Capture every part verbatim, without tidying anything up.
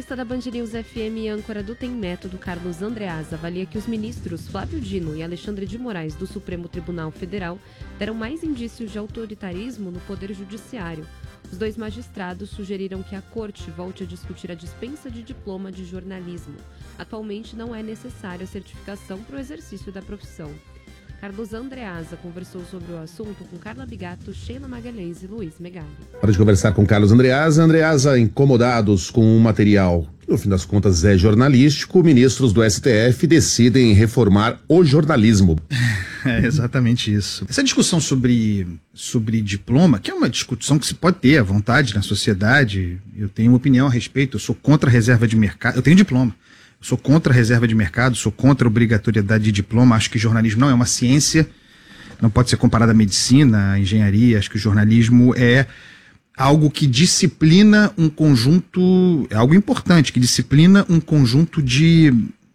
colunista da Band News F M e âncora do Tem Método, Carlos Andreasa, avalia que os ministros Flávio Dino e Alexandre de Moraes do Supremo Tribunal Federal deram mais indícios de autoritarismo no Poder Judiciário. Os dois magistrados sugeriram que a Corte volte a discutir a dispensa de diploma de jornalismo. Atualmente não é necessária a certificação para o exercício da profissão. Carlos Andreasa conversou sobre o assunto com Carla Bigato, Sheila Magalhães e Luiz Megali. Hora de conversar com Carlos Andreasa. Andreasa, incomodados com o material, no fim das contas é jornalístico, ministros do S T F decidem reformar o jornalismo. É exatamente isso. Essa discussão sobre, sobre diploma, que é uma discussão que se pode ter à vontade na sociedade, eu tenho uma opinião a respeito, eu sou contra a reserva de mercado, eu tenho diploma. Sou contra a reserva de mercado, sou contra a obrigatoriedade de diploma, acho que jornalismo não é uma ciência, não pode ser comparado à medicina, à engenharia, acho que o jornalismo é algo que disciplina um conjunto, é algo importante, que disciplina um conjunto de,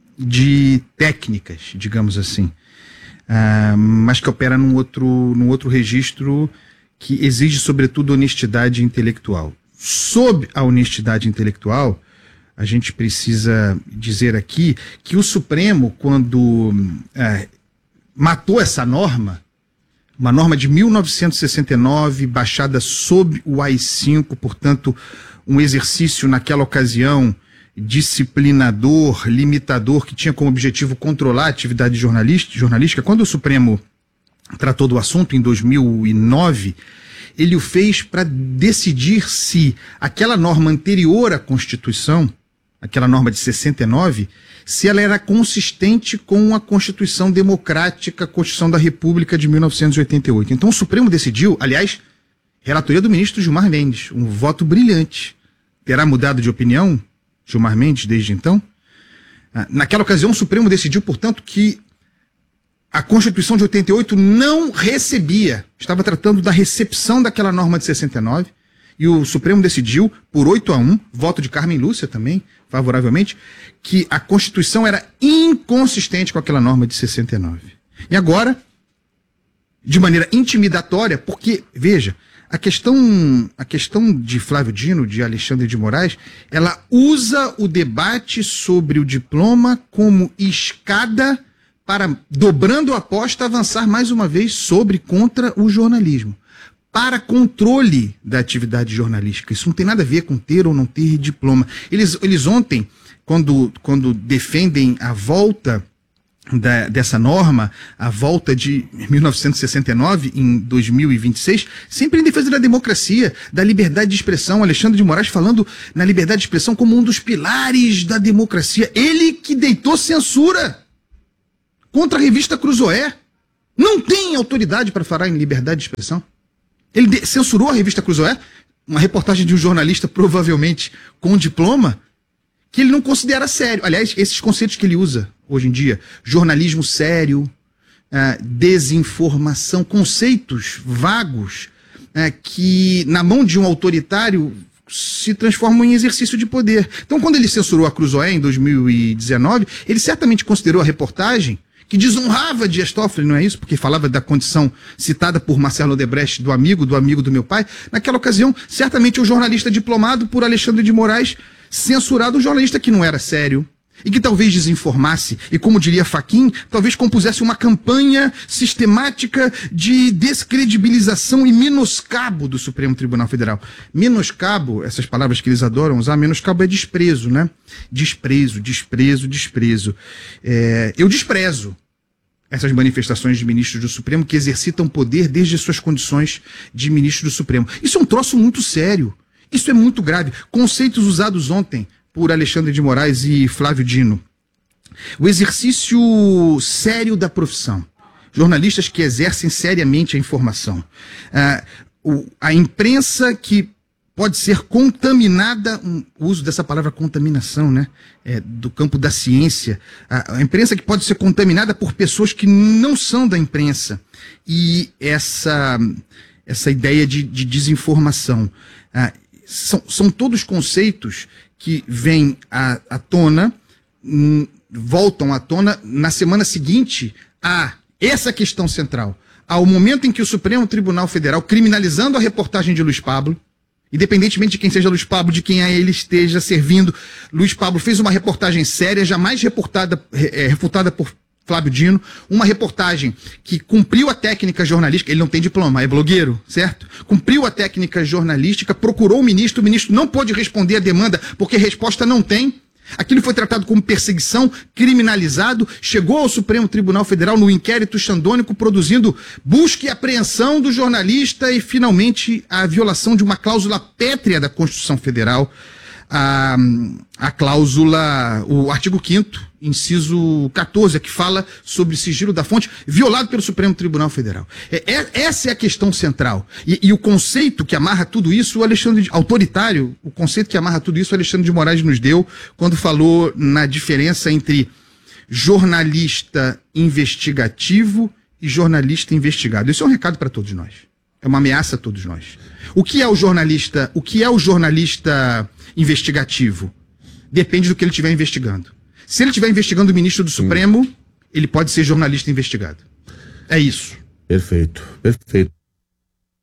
de técnicas, digamos assim, uh, mas que opera num outro, num outro registro que exige, sobretudo, honestidade intelectual. Sob a honestidade intelectual, a gente precisa dizer aqui que o Supremo, quando é, matou essa norma, uma norma de mil novecentos e sessenta e nove, baixada sob o A I cinco, portanto, um exercício naquela ocasião disciplinador, limitador, que tinha como objetivo controlar a atividade jornalística. Quando o Supremo tratou do assunto em dois mil e nove, ele o fez para decidir se aquela norma anterior à Constituição, aquela norma de sessenta e nove, se ela era consistente com a Constituição Democrática, a Constituição da República de mil novecentos e oitenta e oito. Então o Supremo decidiu, aliás, relatoria do ministro Gilmar Mendes, um voto brilhante. Terá mudado de opinião, Gilmar Mendes, desde então? Naquela ocasião, o Supremo decidiu, portanto, que a Constituição de oitenta e oito não recebia, estava tratando da recepção daquela norma de sessenta e nove, e o Supremo decidiu, por oito a um, voto de Carmen Lúcia também, favoravelmente, que a Constituição era inconsistente com aquela norma de sessenta e nove. E agora, de maneira intimidatória, porque, veja, a questão, a questão de Flávio Dino, de Alexandre de Moraes, ela usa o debate sobre o diploma como escada para, dobrando a aposta, avançar mais uma vez sobre contra o jornalismo, para controle da atividade jornalística. Isso não tem nada a ver com ter ou não ter diploma. Eles, eles ontem, quando, quando defendem a volta da, dessa norma, a volta de mil novecentos e sessenta e nove em dois mil e vinte e seis, sempre em defesa da democracia, da liberdade de expressão. Alexandre de Moraes falando na liberdade de expressão como um dos pilares da democracia. Ele que deitou censura contra a revista Cruzoé. Não tem autoridade para falar em liberdade de expressão. Ele censurou a revista Cruzoé, uma reportagem de um jornalista, provavelmente com diploma, que ele não considera sério. Aliás, esses conceitos que ele usa hoje em dia, jornalismo sério, uh, desinformação, conceitos vagos, uh, que na mão de um autoritário se transformam em exercício de poder. Então, quando ele censurou a Cruzoé em dois mil e dezenove, ele certamente considerou a reportagem que desonrava Dias Toffoli, não é isso? Porque falava da condição citada por Marcelo Odebrecht, do amigo, do amigo do meu pai. Naquela ocasião, certamente o jornalista diplomado por Alexandre de Moraes, censurado, um jornalista que não era sério e que talvez desinformasse, e como diria Fachin, talvez compusesse uma campanha sistemática de descredibilização e menoscabo do Supremo Tribunal Federal. Menoscabo, essas palavras que eles adoram usar, menoscabo é desprezo, né? Desprezo, desprezo, desprezo. É, eu desprezo essas manifestações de ministros do Supremo que exercitam poder desde suas condições de ministro do Supremo. Isso é um troço muito sério. Isso é muito grave. Conceitos usados ontem por Alexandre de Moraes e Flávio Dino. O exercício sério da profissão. Jornalistas que exercem seriamente a informação. Ah, o, a imprensa que pode ser contaminada, um, o uso dessa palavra contaminação, né? É, do campo da ciência. A, a imprensa que pode ser contaminada por pessoas que não são da imprensa. E essa, essa ideia de, de desinformação. Ah, são, são todos conceitos que vêm à, à tona, hum, voltam à tona na semana seguinte a essa questão central, ao momento em que o Supremo Tribunal Federal, criminalizando a reportagem de Luiz Pablo, Independentemente de quem seja Luiz Pablo, de quem a ele esteja servindo, Luiz Pablo fez uma reportagem séria, jamais reportada, é, refutada por Flávio Dino, uma reportagem que cumpriu a técnica jornalística, ele não tem diploma, é blogueiro, certo? Cumpriu a técnica jornalística, procurou o ministro, o ministro não pôde responder a demanda porque resposta não tem. Aquilo foi tratado como perseguição, criminalizado, chegou ao Supremo Tribunal Federal no inquérito xandônico, produzindo busca e apreensão do jornalista e, finalmente, a violação de uma cláusula pétrea da Constituição Federal, a, a cláusula, o artigo quinto, inciso quatorze, que fala sobre sigilo da fonte, violado pelo Supremo Tribunal Federal. É, é, essa é a questão central. E, e o conceito que amarra tudo isso, o Alexandre, autoritário, o conceito que amarra tudo isso, o Alexandre de Moraes nos deu quando falou na diferença entre jornalista investigativo e jornalista investigado. Isso é um recado para todos nós. É uma ameaça a todos nós. O que é o jornalista, o que é o jornalista investigativo? Depende do que ele estiver investigando. Se ele estiver investigando o ministro do Supremo, ele pode ser jornalista investigado. É isso. Perfeito, perfeito.